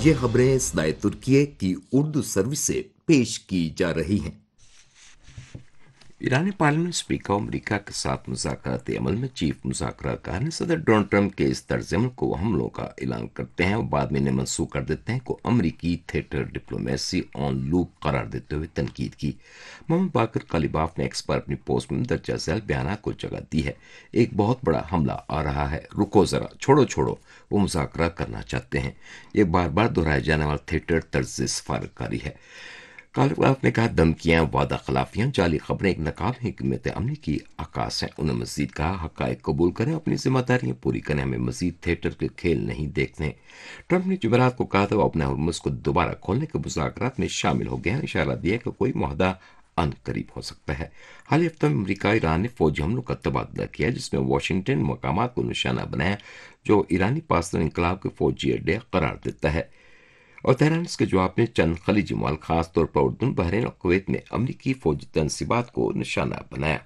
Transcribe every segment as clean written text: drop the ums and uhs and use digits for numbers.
ये खबरें सदाए तुर्किये की उर्दू सर्विस से पेश की जा रही हैं। ईरानी पार्लियामेंट स्पीकर अमरीका के साथ मुज़ाकरात अमल में चीफ मुज़ाकराकार ने सदर डोनाल्ड ट्रंप के इस तर्ज अमल को हमलों का ऐलान करते हैं और बाद में इन्हें मनसूख कर देते हैं को अमरीकी थिएटर डिप्लोमेसी ऑन लूप करार देते हुए तनकीद की। मोहम्मद बाकर कालिबाफ ने एक्स पर अपनी पोस्ट में दर्जा झैल बयान को जगह दी है। एक बहुत बड़ा हमला आ रहा है, रुको जरा, छोड़ो छोड़ो, वो मुज़ाकरा करना चाहते हैं। ये बार बार दोहराए जाने वाला थिएटर तर्ज सफारतकारी है। कालिबाफ ने कहा धमकियां, वादा खिलाफियां, जाली खबरें एक नाकाम हिकमत अमली की आकाश हैं। उन्होंने मजीद कहा हकायक कबूल करें, अपनी जिम्मेदारियां पूरी करें, हमें मजीद थिएटर के खेल नहीं देखने। ट्रंप ने जुमेरात को कहा था वो अपने हुर्मुज़ को दोबारा खोलने के मुज़ाकरात में शामिल हो गए हैं। इशारा दिया कि कोई मुआहदा अन करीब हो सकता है। हाल ही हफ्ते में अमरीका ईरान ने फौजी हमलों का तबादला किया जिसमें वाशिंगटन मकामात को निशाना बनाया जो ईरानी पासदार इंकलाब के फौजी अड्डे करार देता है। और तेहरान इसके जवाब में चंद खलीजी मुमाल खास तौर पर उर्दन, बहरीन और कुवैत में अमरीकी फौजी तनसीबात को निशाना बनाया।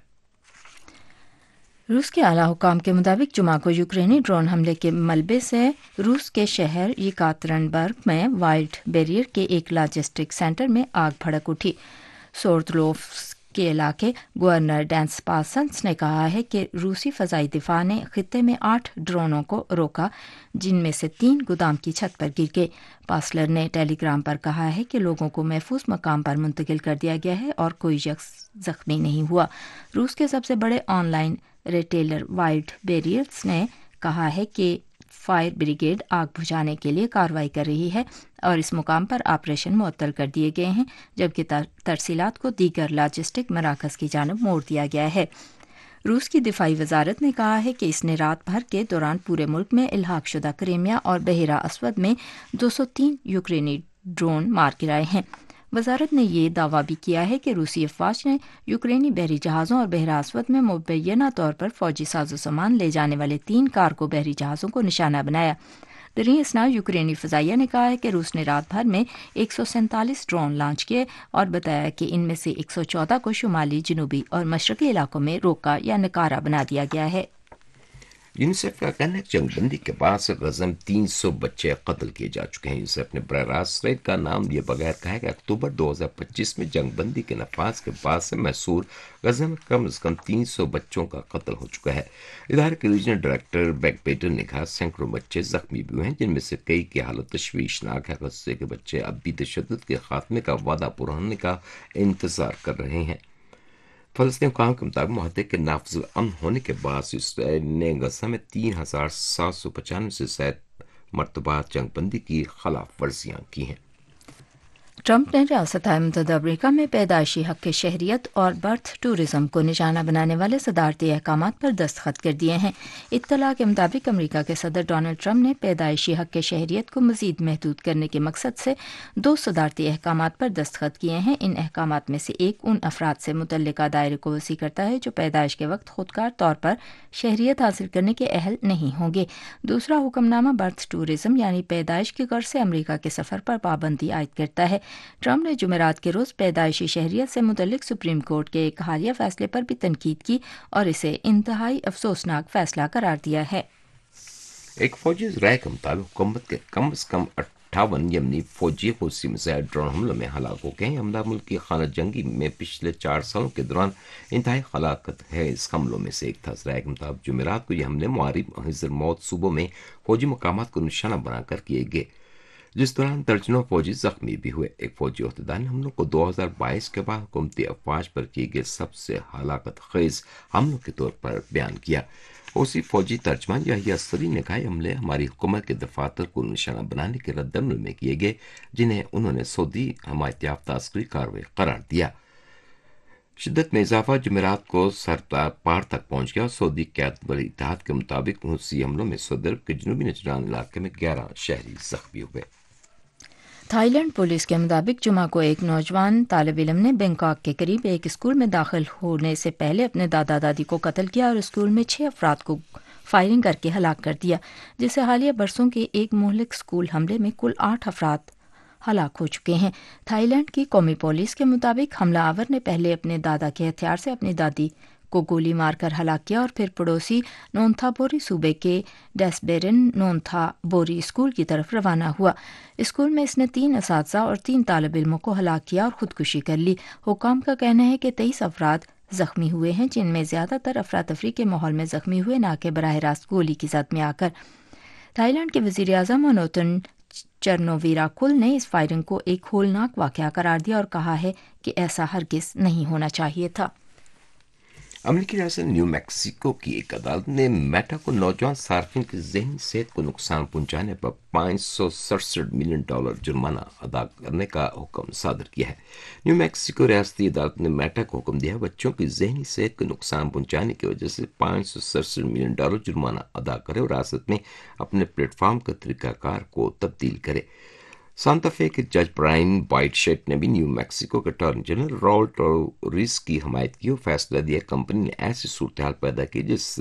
रूस के आला हुकाम के मुताबिक जुमा को यूक्रेनी ड्रोन हमले के मलबे से रूस के शहर येकातरनबर्ग में वाइल्ड बैरियर के एक लॉजिस्टिक सेंटर में आग भड़क उठी। सोर्दलोव्स्क के इलाके गवर्नर डेंस पासन्स ने कहा है कि रूसी फ़ज़ाई दिफा ने खित्ते में 8 ड्रोनों को रोका जिनमें से 3 गोदाम की छत पर गिर गए। पासलर ने टेलीग्राम पर कहा है कि लोगों को महफूज मकाम पर मुंतकिल कर दिया गया है और कोई शख्स जख्मी नहीं हुआ। रूस के सबसे बड़े ऑनलाइन रिटेलर वाइल्ड बैरियर्स ने कहा है कि फायर ब्रिगेड आग बुझाने के लिए कार्रवाई कर रही है और इस मुकाम पर ऑपरेशन मुअत्तल कर दिए गए हैं जबकि तरसीलात को दीगर लॉजिस्टिक मराकज़ की जानब मोड़ दिया गया है। रूस की दिफाई वजारत ने कहा है कि इसने रात भर के दौरान पूरे मुल्क में इल्हाक शुदा क्रीमिया और बहरा अस्वद में 203 यूक्रेनी ड्रोन मार गिराए हैं। वजारत ने यह दावा भी किया है कि रूसी अफवाज ने यूक्रेनी बहरी जहाज़ों और बहरा अस्वद में मुबैना तौर पर फौजी साजो सामान ले जाने वाले 3 कारगो बहरी जहाज़ों को निशाना बनाया। दरीं इसना यूक्रेनी फ़ज़ाइया ने कहा है कि रूस ने रात भर में 147 ड्रोन लॉन्च किए और बताया कि इनमें से 114 को शुमाली, जनूबी और मशरक़ी इलाकों में रोका या नकारा बना दिया गया है। यूनिसेफ का कहना है जंगबंदी के बाद से गजा में 300 बच्चे कत्ल किए जा चुके हैं। यूनिसेफ ने बरह रास्त इसराइल का नाम दिए बगैर कहा कि अक्टूबर 2025 में जंगबंदी के नफाज के बाद से मैसूर गजा में कम से कम 300 बच्चों का कत्ल हो चुका है। इदारे के रीजनल डायरेक्टर बैक पेटर ने कहा सैकड़ों बच्चे जख्मी भी हुए हैं जिनमें से कई की हालत तशवीशनाक है। गज़े के बच्चे अब भी तशद्दुद के खात्मे का वादा पूरा होने का इंतजार कर रहे हैं। फ़लस्तीन हुकाम के मुताबिक मुआहदे के नाफिज़ अमन होने के बाद इसराइल ने गजा में 3795 से ज़ायद मरतबा जंगबंदी की खिलाफ वर्जियाँ की हैं। ट्रंप ने रियासत मुत्तहिदा अमरीका में पैदाइशी हक़ शहरियत और बर्थ टूरिज़म को निशाना बनाने वाले सदारती अहकामात पर दस्तखत कर दिए हैं। इत्तला के मुताबिक अमरीका के सदर डोनाल्ड ट्रंप ने पैदाइशी हक़ शहरियत को मज़ीद महदूद करने के मकसद से 2 सदारती अहकामात पर दस्तखत किए हैं। इन अहकामात में से एक उन अफराद से मुतल्लिका दायरे को वसी करता है जो पैदाइश के वक्त खुदकार तौर पर शहरियत हासिल करने के अहल नहीं होंगे। दूसरा हुक्मनामा बर्थ टूरिज़म यानी पैदाइश की गर्ज से अमरीका के सफ़र पर पाबंदी आयद करता है। ट्रंप ने जुमेरात के रोज़ पैदाइशी शहरियत से मुतल्लिक सुप्रीम कोर्ट के एक हालिया फैसले पर भी तनकीद की और इसे इंतहाई अफसोसनाक फैसला करार दिया है। एक फौजी राय के मुताबिक हुकूमत के कम से कम 58 यमनी फौजी हुसी मिसाइल ड्रोन हमलों में हलाक हो गए। हमला मुल्क की खाना जंगी में पिछले 4 सालों के दौरान इंतहाई हलाकत है। इस हमलों में से एक था। राय के मुताबिक जुमेरात को यह हमले मुआरिब हिजर मौत सूबों में फौजी मकामात को निशाना बनाकर किए गए जिस दौरान दर्जनों फौजी जख्मी भी हुए। एक फौजी अहदेदार ने हमलों को 2022 के बाद हुकूमती अफवाज पर किए गए सबसे हलाकत खेज हमलों के तौर पर बयान किया। उसी फौजी तर्जमान याहिया सरी ने कहा हमले हमारी हुकूमत के दफातर को निशाना बनाने के रद्दमल में किए गए जिन्हें उन्होंने सऊदी हमायत याफ्ता अस्करी कार्रवाई करार दिया। शिद्दत में इजाफा जुमेरात को सरता पार तक पहुंच गया और सऊदी क़यादत वाले इत्तेहाद के मुताबिक हुसी हमलों में सऊदी अरब के जनूबी नजरान इलाके में 11 शहरी जख्मी हुए। थाईलैंड पुलिस के मुताबिक जुमा को एक नौजवान तालिब इल्म ने बैंकॉक के करीब एक स्कूल में दाखिल होने से पहले अपने दादा दादी को कत्ल किया और स्कूल में 6 अफराद को फायरिंग करके हलाक कर दिया जिससे हालिया बरसों के एक मुहलिक स्कूल हमले में कुल 8 अफराद हलाक हो चुके हैं। थाईलैंड की कौमी पुलिस के मुताबिक हमलावर ने पहले अपने दादा के हथियार से अपनी दादी को गोली मारकर हलाक किया और फिर पड़ोसी नोंथाबोरी सूबे के डेस्बेरिन नोंथाबोरी स्कूल की तरफ रवाना हुआ। स्कूल में इसने 3 असातिज़ा और 3 तालिब इल्मों को हलाक किया और खुदकुशी कर ली। हुकाम का कहना है कि 23 अफराद जख्मी हुए हैं, जिनमें ज्यादातर अफरा तफरी के माहौल में जख्मी हुए, ना कि बराह रास्त गोली की जद में आकर। थाईलैंड के वजीर आज़म मनोतन चरनोवीराकुल ने इस फायरिंग को एक होलनाक वाकया करार दिया और कहा है कि ऐसा हरगिज नहीं होना चाहिए था। अमेरिकी राजधानी न्यू मैक्सिको की एक अदालत ने मेटा को नौजवान सार्फिन की ज़हनी सेहत को नुकसान पहुंचाने पर $567 मिलियन जुर्माना अदा करने का हुक्म सादर किया है। न्यू मैक्सिको रियासती अदालत ने मेटा को हुक्म दिया बच्चों की ज़हनी सेहत को नुकसान पहुंचाने की वजह से $567 मिलियन जुर्माना अदा करे और रियासत में अपने प्लेटफॉर्म का तरीकाकार को तब्दील करे। सांता फे के जज ब्रायन वाइटशेट ने भी न्यू मैक्सिको के अटॉर्नी जनरल रॉल टोरिस की हमायत की और फैसला दिया कंपनी ने ऐसी सूरत हाल पैदा की जिस